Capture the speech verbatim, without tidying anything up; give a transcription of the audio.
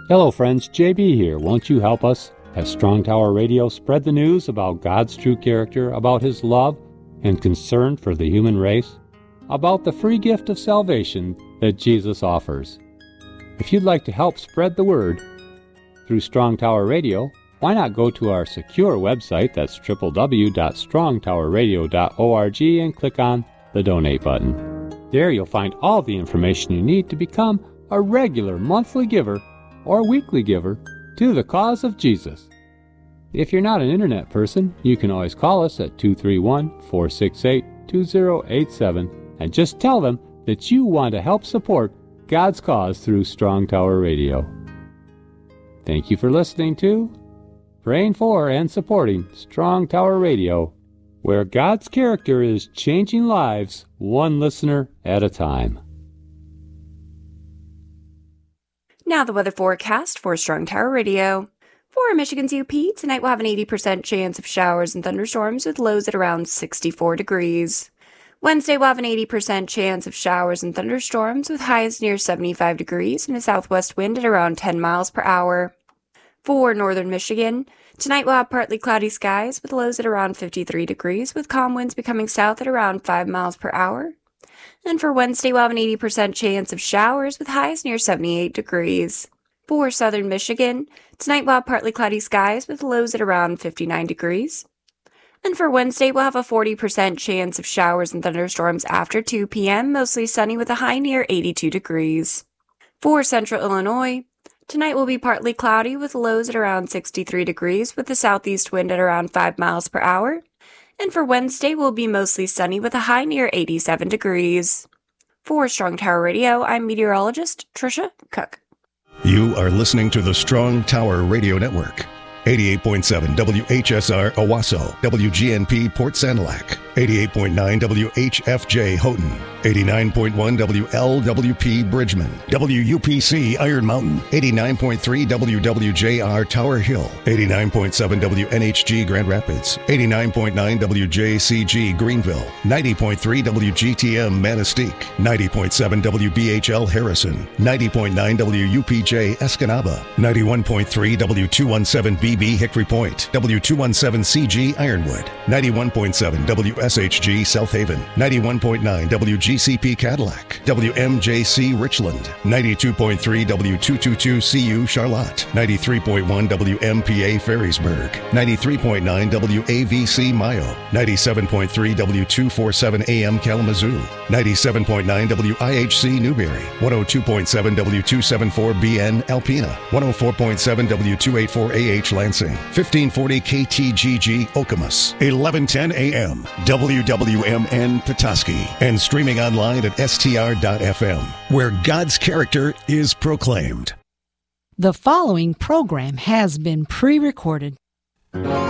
Hello friends, J B here. Won't you help us at Strong Tower Radio spread the news about God's true character, about His love and concern for the human race, about the free gift of salvation that Jesus offers. If you'd like to help spread the word through Strong Tower Radio, why not go to our secure website, that's w w w dot strong tower radio dot org, and click on the donate button. There you'll find all the information you need to become a regular monthly giver or weekly giver to the cause of Jesus. If you're not an internet person, you can always call us at two three one, four six eight, two zero eight seven and just tell them that you want to help support God's cause through Strong Tower Radio. Thank you for listening to, praying for, and supporting Strong Tower Radio, where God's character is changing lives one listener at a time. Now the weather forecast for Strong Tower Radio. For Michigan's U P, tonight we'll have an eighty percent chance of showers and thunderstorms with lows at around sixty-four degrees. Wednesday we'll have an eighty percent chance of showers and thunderstorms with highs near seventy-five degrees and a southwest wind at around ten miles per hour. For northern Michigan, tonight we'll have partly cloudy skies with lows at around fifty-three degrees with calm winds becoming south at around five miles per hour. And for Wednesday, we'll have an eighty percent chance of showers with highs near seventy-eight degrees. For southern Michigan, tonight we'll have partly cloudy skies with lows at around fifty-nine degrees. And for Wednesday, we'll have a forty percent chance of showers and thunderstorms after two p.m., mostly sunny with a high near eighty-two degrees. For central Illinois, tonight will be partly cloudy with lows at around sixty-three degrees with the southeast wind at around five miles per hour. And for Wednesday, we'll be mostly sunny with a high near eighty-seven degrees. For Strong Tower Radio, I'm meteorologist Trisha Cook. You are listening to the Strong Tower Radio Network. eighty-eight point seven W H S R Owasso, W G N P Port Sanilac, eighty-eight point nine W H F J Houghton, eighty-nine point one W L W P Bridgman, W U P C Iron Mountain, eighty-nine point three W W J R Tower Hill, eighty-nine point seven W N H G Grand Rapids, eighty-nine point nine W J C G Greenville, ninety point three W G T M Manistee, ninety point seven W B H L Harrison, ninety point nine W U P J Escanaba, ninety-one point three W two seventeen B B Hickory Point, W two seventeen C G Ironwood, ninety-one point seven W S H G South Haven, ninety-one point nine W G C P Cadillac, W M J C Richland, ninety-two point three W two twenty-two C U Charlotte, ninety-three point one W M P A Ferrisburg, ninety-three point nine W A V C Mayo, ninety-seven point three W two forty-seven A M Kalamazoo, ninety-seven point nine W I H C Newberry, one oh two point seven W two seventy-four B N Alpena, one oh four point seven W two eighty-four A H Lansing, fifteen forty K T G G Okemos, eleven ten A M W W M N Petoskey, and streaming online at S T R dot F M, where God's character is proclaimed. The following program has been pre-recorded.